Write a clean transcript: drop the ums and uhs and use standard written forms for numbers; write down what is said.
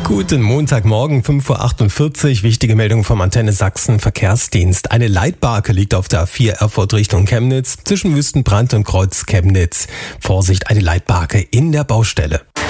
Guten Montagmorgen, 5:48 Uhr. Wichtige Meldung vom Antenne Sachsen Verkehrsdienst. Eine Leitbarke liegt auf der A4 Erfurt Richtung Chemnitz zwischen Wüstenbrand und Kreuz Chemnitz. Vorsicht, eine Leitbarke in der Baustelle.